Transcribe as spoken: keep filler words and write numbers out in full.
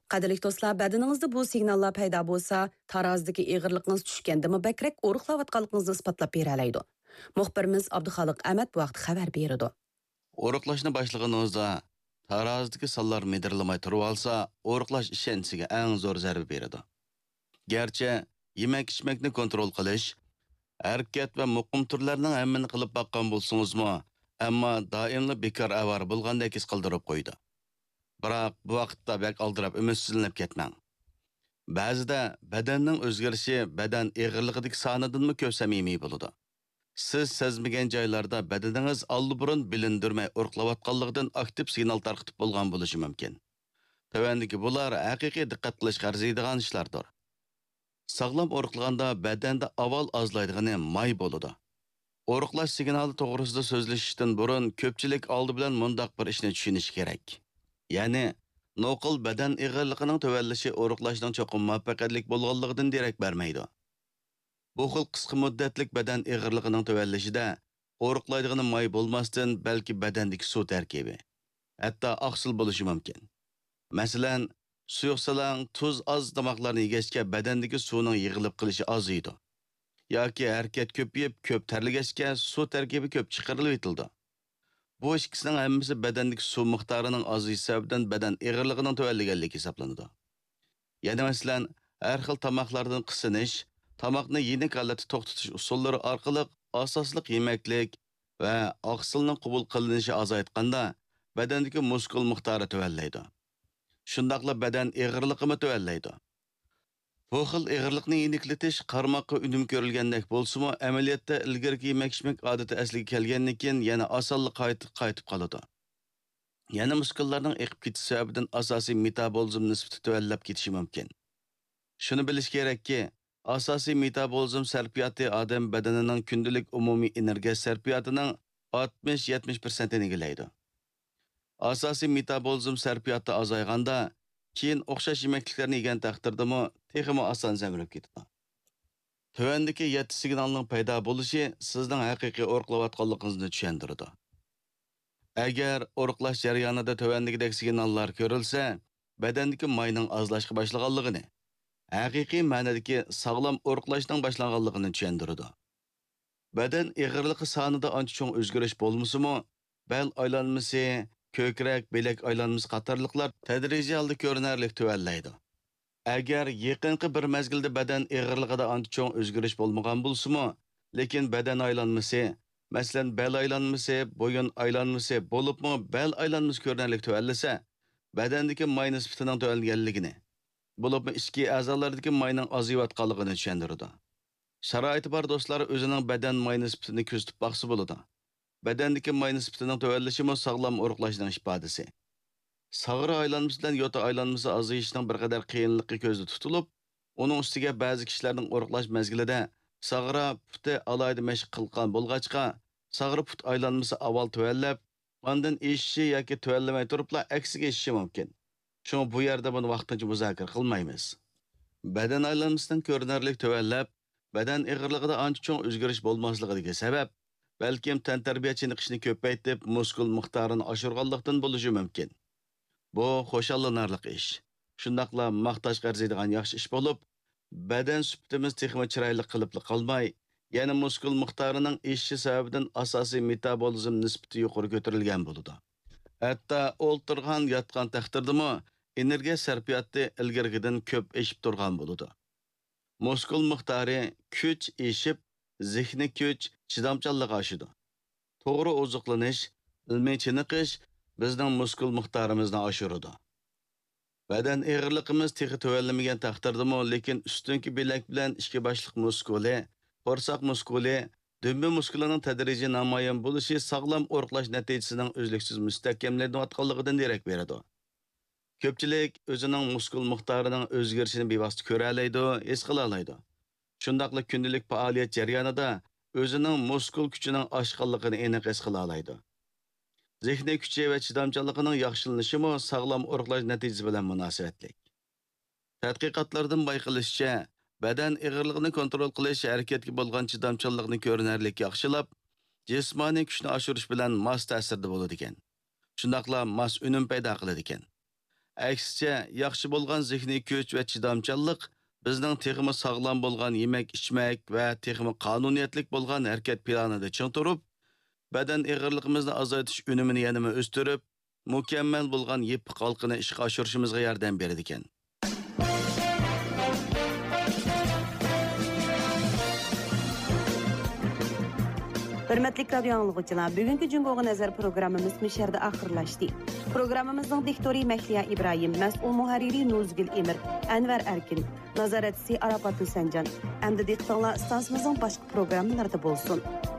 Qadrlik do'stlar, badaninizda bu signallar paydo bo'lsa, tarozdagi ig'irligingiz tushgandimi bakrak o'riqlayotganligingizni isbotlab beralaydi. Muxbirimiz Abduxoliq Ahmad bu vaqt xabar berdi. O'riqlashni boshlaganingizda tarozdagi sonlar medirlamay turib olsa, o'riqlash ishonchiga eng zo'r zarba beradi. Garchi yemak-ichmakni kontrol qilish, harakat va muqim turlarning hammani qilib boqqan bo'lsingizmi, ammo doimli bekor avar bo'lgandek his qildirib qo'ydi. Biroq bu vaqtda bak aldirab umidsizlanib ketmang. Ba'zida badanning o'zgarishi badan ig'irligidagi sonidanmi ko'p samimiy bo'ladi. Siz sezmagan joylarda badaningiz alburun bilindirmay o'riqlayotganligidan aktiv signal tarqatib bo'lgan bo'lishi mumkin. Tövəndiki bular haqiqiy diqqat qilish arziydigan ishlardir. Sağlam o'riqlaganda badanda avval azlaydigani may bo'ladi. O'riqlash signali to'g'risida so'zlashishdan burun ko'pchilik oldi bilan mundaq bir ishni tushunish kerak. Ya'ni noqil badan ig'irligining tövəllishi o'riqlashning cho'qim muvaffaqiyatli bo'lganligidan derak bermaydi. Bu xil qisqa muddatlik badan ig'irligining tövəllishida o'riqlaydigan may bo'lmasdan balki badandagi suv tarkibi, hatto oqsil bo'lishi mumkin. Masalan, suyuq salang, tuz az tomoqlarni yegachga badandagi suvning yig'ilib qilishi ozaydi. Yoki harakat ko'payib, ko'p terligachga suv tarkibi ko'p chiqarilib etildi. Bu ikkisining hammasi badandagi suv miqdorining ozishi sababidan badan ig'irligining tövəlliganligi hisoblanadi. Yana masalan, har xil tomoqlardan qisinish, tomoqni yenik holatda to'xtatish usullari orqali asosliq yemaklik va oqsilning qabul qilinishi azaytganda badandagi muskul miqdori tövəllaydi. Shundaqla badan ig'irligimi tövəllaydi. Bu xil ig'irlikni yeniklatish qarmoqqa unum ko'rilgandek bo'lsa-mu, amaliyotda ilgirki yemak-ichmak odati asliga kelgandan keyin yana osonlik qaytib qaytib qoladi. Yana muskullarning eqib ketishi sababidan asosiy metabolizm nisbati tövəllab ketishi mumkin. Shuni bilish kerakki, asosiy metabolizm sarfiyoti odam badanining kundalik umumiy energiya sarfiyotining oltmish yetmish prosentini egallaydi. Asosiy metabolizm sarfiyoti azayganda, keyin o'xshash yemekliklarni yegan taqdirdami, texmi oson zamirib ketadi. Tövəndiki yetti signalning paydo bo'lishi sizning haqiqiy o'riqlayotganligingizni tushuntiradi. Agar o'riqlash jarayonida tövəndikidek signallar ko'rilsa, badandagi mayning ozlashga boshlaganligini, haqiqiy ma'nodagi sog'lom o'riqlashning boshlanganligini tushuntiradi. Badan ig'irligi sonida ancha cho'ng o'zgarish bo'lmasa-mu, bel aylanmasi, ko'krak, belak aylanmasi qatorliqlar tadrijiy holda ko'rinarli tövəllaydi. Agar yaqinqi bir mezgilda badan ig'irligida ancha cho'ng o'zgarish bo'lmagan bo'lsa-mu, lekin badan aylanmasi, masalan, bel aylanmasi, bo'yin aylanmasi bo'libmi, bel aylanmasi ko'rinarli tövəllasa, badandagi may nisbatining tövəlganligini, bo'libmi ichki a'zolardagi mayning ozayotganligini tushuntiradi. Sharoiti bor do'stlar o'zining badan may nisbatini kuzatib baqsa bo'ladi. Badandagi may nisbatining tövəllishimi sog'lom o'riqlashning ifodasi. Sag'ri aylanmasi bilan yota aylanmasi azayishning bir qadar qiyinligi ko'zda tutilib, uning ustiga ba'zi kishilarning o'riqlash mezgilida sag'ra puti alayda mashq qilgan bo'lg'achqa, sag'ri put aylanmasi avval tövəllab, ondan eshishi yoki tövəllamay turibla aksiga eshishi mumkin. Shunga bu yerda buni vaqtincha muzokara qilmaymiz. Badan aylanmasidan ko'rinarli tövəllab, badan ig'irligida ancha cho'ng o'zgarish bo'lmasligiga sabab balkim tantarbiya chiniqishni ko'paytirib, muskul miqdorini oshirganlikdan bo'lishi mumkin. Bu xo'shallanarli ish. Shundaqla maqtash arziydigan yaxshi ish bo'lib, badan sifatimiz texmi chiroyli qilib qolmay, yana muskul miqdorining eshishi sababidan asosiy metabolizm nisbati yuqori ko'tarilgan bo'ladi. Hatto o'ltirgan, yotgan taqdirdami energiya sarfiyoti ilgarigidan ko'p eshib turgan bo'ladi. Muskul miqdori kuch eshib, zehni kuch, chidamchanlik oshidi. To'g'ri oziqlanish, ilmiy chiniqish bizning muskul miqdorimizni oshiradi. Badan ig'irligimiz texi tövəllamagan taqdirdami, lekin ustunki belak bilan ichki boshliq muskuli, qo'rsoq muskuli, dumba muskulining tadrijiy namoyon bo'lishi sog'lom o'riqlash natijasining uzluksiz mustahkamlanayotganligidan derak beradi. Ko'pchilik o'zining muskul miqdorining o'zgarishini bevosita ko'ra oladi, his qila oladi. Shundaqla kundalik faoliyat jarayonida o'zining muskul kuchining oshganligini aniq his qila oladi. Zehni kuchi va chidamchanligining yaxshilanishi-mu sog'lom o'riqlash natijasi bilan munosabatlik. Tadqiqotlardan bayqilishicha, badan ig'irligini kontrol qilish harakatga bo'lgan chidamchanlikni ko'rinarli yaxshilab, jismoniy kuchni oshirish bilan mos ta'sirda bo'ladi ekan. Shundaqla mos unum paydo qiladi ekan. Aksincha, yaxshi bo'lgan zehniy kuch va chidamchanlik bizning texmi sog'lom bo'lgan yemak, ichmak va texmi qonuniyatlik bo'lgan harakat planida ching turib, badan og'irligimizni azaytish unumini yanama o'stirib, mukammal bo'lgan yepi qalqini ishga oshirishimizga yordam beradi ekan. Hürmetlik radyo anlıqçılar, bugünkü Cüngoğu Nazar programımız müşerdə axırlaşdı. Programımızın diktori Məhliya İbrahim, məsul muhariri Nuzgül Emir, Ənvər Erkin, nazaretçisi Arapatı Səncan, əmdə diqtanla stansımızın başqa programlarda bolsun.